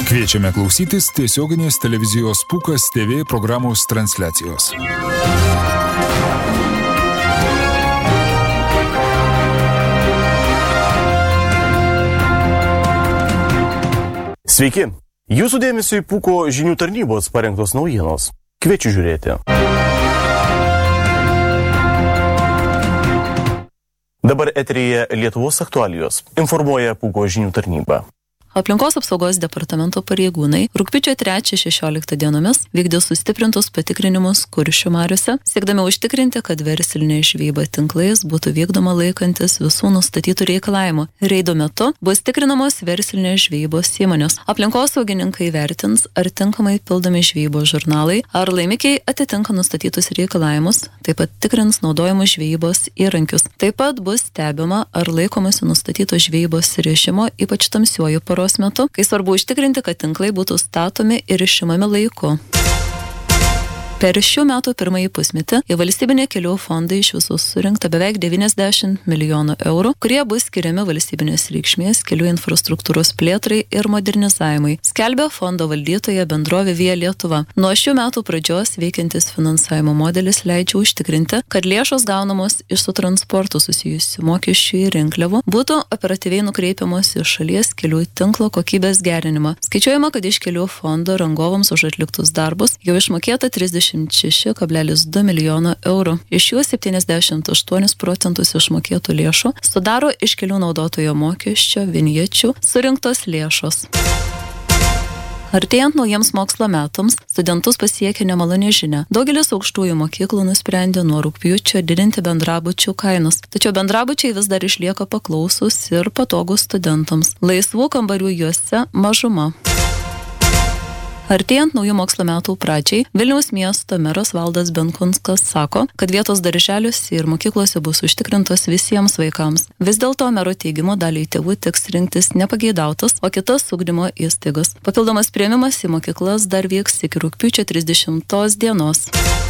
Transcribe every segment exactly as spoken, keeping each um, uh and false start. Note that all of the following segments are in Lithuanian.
Kviečiame klausytis tiesioginės televizijos Pūkas T V programos transliacijos. Sveiki! Jūsų dėmesio į Pūko žinių tarnybos parengtos naujienos. Kviečiu žiūrėti. Dabar eteryje Lietuvos aktualijos. Informuoja Pūko žinių tarnyba. Aplinkos apsaugos departamento pareigūnai rugpjūčio trečią šešioliktą dienomis vykdė sustiprintus patikrinimus Kuršių mariose, siekdami užtikrinti, kad verslinė žvejyba tinklais būtų vykdoma laikantis visų nustatytų reikalavimų. Reido metu bus tikrinamos verslinės žvejybos įmonės. Aplinkosaugininkai vertins, ar tinkamai pildomi žvejybos žurnalai, ar laimikiai atitinka nustatytus reikalavimus, taip pat tikrins naudojamus žvejybos įrankius. Taip pat bus stebima, ar laikomasi nustatyto žvejybos režimo, ypač tamsiuoju paros metu, kai svarbu užtikrinti, kad tinklai būtų statomi ir išimami laiku. Per šių metų pirmąjį pusmetį į valstybinę kelių fondą iš viso surinkta beveik devyniasdešimt milijonų eurų, kurie bus skiriami valstybinės reikšmės kelių infrastruktūros plėtrai ir modernizavimui, skelbia fondo valdytoja bendrovė Via Lietuva. Nuo šių metų pradžios veikiantis finansavimo modelis leidžia užtikrinti, kad lėšos gaunamos iš su transportu susijusių mokesčių ir rinkliavų būtų operatyviai nukreipiamos į šalies kelių tinklo kokybės gerinimą. Skaičiuojama, kad iš kelių fondo rangovams už atliktus darbus jau išmokėta trisdešimt šeši kablelis du milijono eurų. Iš jų septyniasdešimt aštuonis procentus išmokėtų lėšų sudaro iš kelių naudotojo mokesčio vinječių surinktos lėšos. Artėjant naujiems mokslo metams, studentus pasiekė nemaloni žinia. Daugelis aukštųjų mokyklų nusprendė nuo rugpjūčio didinti bendrabučių kainas. Tačiau bendrabučiai vis dar išlieka paklausus ir patogūs studentams. Laisvų kambarių juose mažuma. Artėjant naujų mokslo metų pradžiai, Vilniaus miesto meras Valdas Benkunskas sako, kad vietos darželiuose ir mokyklose bus užtikrintos visiems vaikams. Vis dėlto mero teigimu daliai tėvų teks rinktis nepageidautas, o kitas ugdymo įstaigos. Papildomas priėmimas į mokyklas dar vyks iki rugpjūčio trisdešimtos dienos.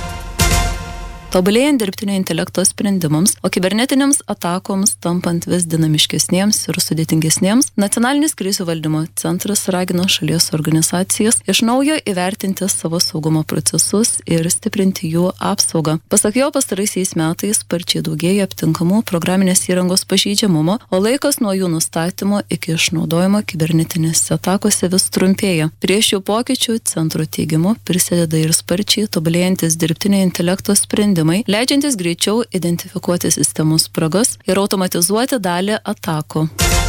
Tobulėjant dirbtinio intelekto sprendimams, o kibernetinėms atakoms tampant vis dinamiškesniems ir sudėtingesniems, Nacionalinis krizių valdymo centras ragino šalies organizacijas iš naujo įvertinti savo saugumo procesus ir stiprinti jų apsaugą. Pasak jo, pastaraisiais metais sparčiai daugėja aptinkamų programinės įrangos pažeidžiamumo, o laikas nuo jų nustatymo iki išnaudojimo kibernetinėse atakose vis trumpėja. Prie šių pokyčių centro teigimu prisideda ir sparčiai tobulėjantis dirbtinio intelekto sprendimas, leidžiantis greičiau identifikuoti sistemų spragas ir automatizuoti dalį atakų.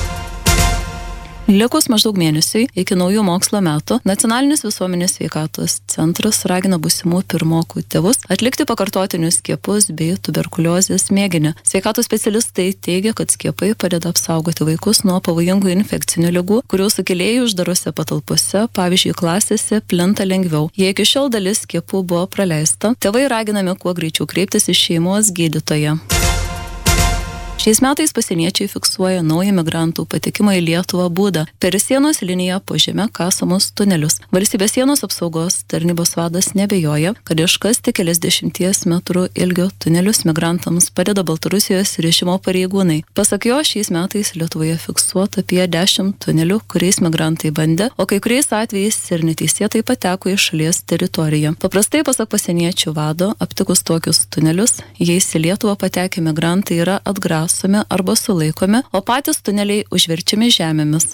Likus maždaug mėnesiui iki naujų mokslo metų, Nacionalinis visuomenės sveikatos centras ragina būsimų pirmokų tėvus atlikti pakartotinius skiepus bei tuberkuliozės mėginį. Sveikatos specialistai teigia, kad skiepai padeda apsaugoti vaikus nuo pavojingų infekcinių ligų, kurių sukėlėjai uždarose patalpose, pavyzdžiui, klasėse, plinta lengviau. Jei iki šiol dalis skiepų buvo praleista, tėvai raginami kuo greičiau kreiptis į šeimos gydytoją. Šiais metais pasieniečiai fiksuoja naują migrantų patekimą į Lietuvą būdą per sienos liniją po žeme kasamus tunelius. Valstybės sienos apsaugos tarnybos vadas nebejoja, kad iškasti keliasdešimties metrų ilgio tunelius migrantams padeda Baltarusijos režimo pareigūnai. Pasak jo, šiais metais Lietuvoje fiksuota apie dešimt tunelių, kuriais migrantai bandė, o kai kuriais atvejais ir neteisėtai pateko į šalies teritoriją. Paprastai, pasak pasieniečių vado, aptikus tokius tunelius, jais į Lietuvą patekę migrantai yra atgrasomi arba sulaikomi, o patys tuneliai užverčiami žemėmis.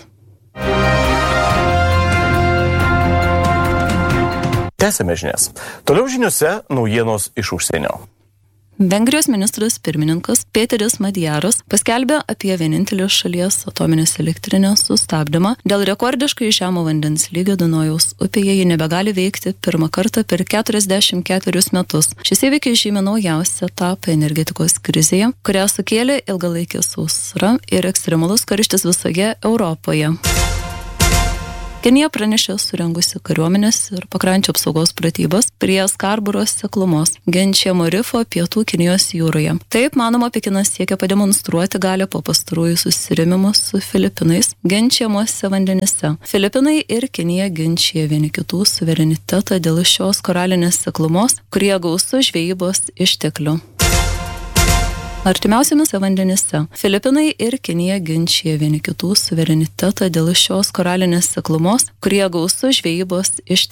Tęsiame žinias. Toliau žiniuose naujienos iš užsienio. Vengrijos ministras pirmininkas Peteris Madjaras paskelbė apie vienintelį šalies atominės elektrinės sustabdymą. Dėl rekordiškai žemo vandens lygio Dunojaus upėje ji nebegali veikti pirmą kartą per keturiasdešimt ketverius metus. Šis įvykis žymi naujausią etapą energetikos krizėje, kurią sukėlė ilgalaikė sausra ir ekstremalus karštis visoje Europoje. Kenija pranešė surengusi kariuomenės ir pakrančių apsaugos pratybas prie Skarburos seklumos Genčiamo rifo pietų Kinijos jūroje. Taip, manoma, Pekinas siekia pademonstruoti galią po pastarųjų susirėmimų su Filipinais Genčiamuose vandenyse. Filipinai ir Kinija ginčija vieni kitų suverenitetą dėl šios koralinės seklumos, kurie gausu žvejybos išteklių. artimiausiamis vandenyse. Filipinai ir Kinija ginčija vieni kitų suverenitetą dėl šios koralinės seklumos, kurie gausu žvejybos išteklių